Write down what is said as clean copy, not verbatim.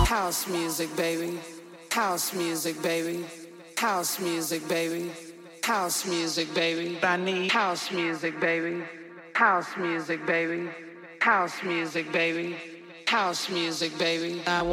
House music, baby. House music, baby. House music, baby. House music, baby. I need house music, baby. House music, baby. House music, baby. House music, baby. I